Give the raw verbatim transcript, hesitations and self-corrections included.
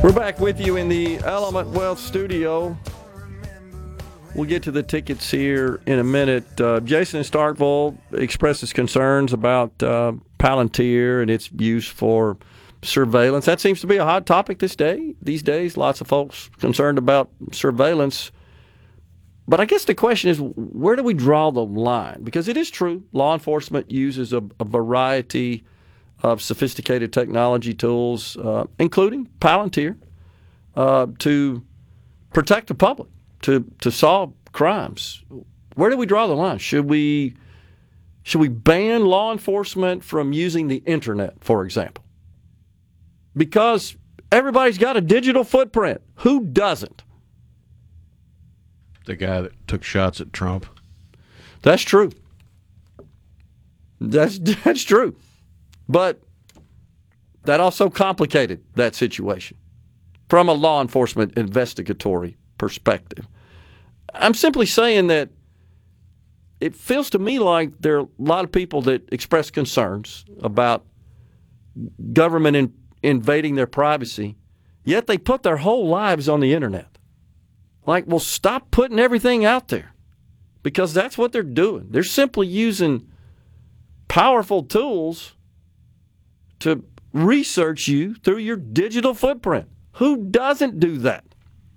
We're back with you in the Element Wealth studio. We'll get to the tickets here in a minute. Uh, Jason in Starkville expresses concerns about uh, Palantir and its use for surveillance. That seems to be a hot topic this day. These days, lots of folks concerned about surveillance. But I guess the question is, where do we draw the line? Because it is true, law enforcement uses a, a variety of sophisticated technology tools, uh, including Palantir, uh, to protect the public, to to solve crimes. Where do we draw the line? Should we should we ban law enforcement from using the internet, for example? Because everybody's got a digital footprint. Who doesn't? The guy that took shots at Trump. That's true. That's that's true. But that also complicated that situation from a law enforcement investigatory perspective. I'm simply saying that it feels to me like there are a lot of people that express concerns about government in, invading their privacy, yet they put their whole lives on the internet. Like, well, stop putting everything out there, because that's what they're doing. They're simply using powerful tools to research you through your digital footprint. Who doesn't do that?